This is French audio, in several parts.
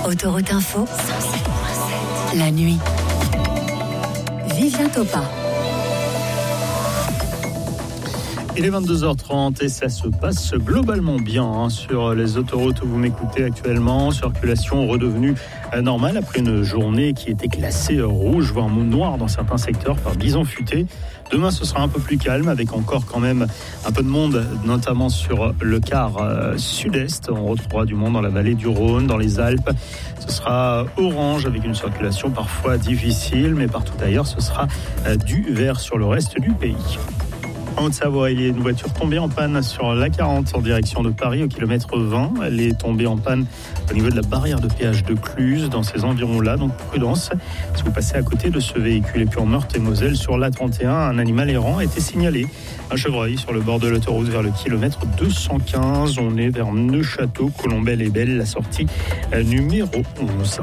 Autoroute Info, la nuit. Vivien Topin. Il est 22h30 et ça se passe globalement bien sur les autoroutes où vous m'écoutez actuellement. Circulation redevenue normale après une journée qui était classée rouge, voire noire dans certains secteurs par bison futé. Demain, ce sera un peu plus calme avec encore quand même un peu de monde, notamment sur le quart sud-est. On retrouvera du monde dans la vallée du Rhône, dans les Alpes. Ce sera orange avec une circulation parfois difficile, mais partout ailleurs, ce sera du vert sur le reste du pays. En Haute-Savoie, il y a une voiture tombée en panne sur l'A40 en direction de Paris au kilomètre 20. Elle est tombée en panne au niveau de la barrière de péage de Cluse, dans ces environs-là. Donc prudence si vous passez à côté de ce véhicule. Et puis en Meurthe-et-Moselle, sur l'A31, un animal errant a été signalé. Un chevreuil sur le bord de l'autoroute vers le kilomètre 215. On est vers Neufchâteau, Colombelle-et-Belle, la sortie numéro 11.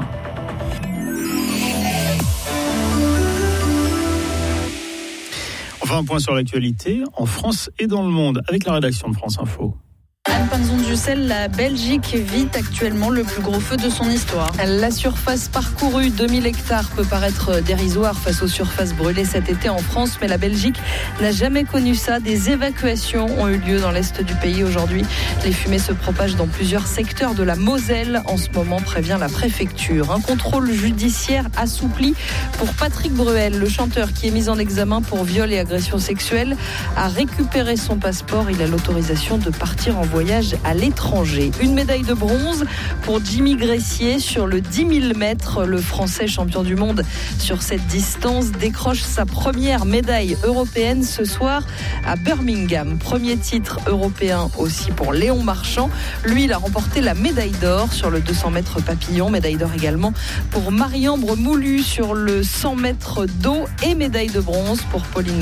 Enfin, un point sur l'actualité en France et dans le monde avec la rédaction de France Info. Anne Panzon-Dussel, la Belgique vit actuellement le plus gros feu de son histoire. La surface parcourue, 2000 hectares, peut paraître dérisoire face aux surfaces brûlées cet été en France, mais la Belgique n'a jamais connu ça. Des évacuations ont eu lieu dans l'est du pays aujourd'hui. Les fumées se propagent dans plusieurs secteurs de la Moselle. En ce moment, prévient la préfecture. Un contrôle judiciaire assoupli pour Patrick Bruel, le chanteur qui est mis en examen pour viol et agression sexuelle, a récupéré son passeport. Il a l'autorisation de partir en voyage à l'étranger. Une médaille de bronze pour Jimmy Gressier sur le 10 000 mètres. Le Français champion du monde sur cette distance décroche sa première médaille européenne ce soir à Birmingham. Premier titre européen aussi pour Léon Marchand. Lui, il a remporté la médaille d'or sur le 200 mètres papillon. Médaille d'or également pour Marie-Ambre Moulu sur le 100 mètres d'eau et médaille de bronze pour Pauline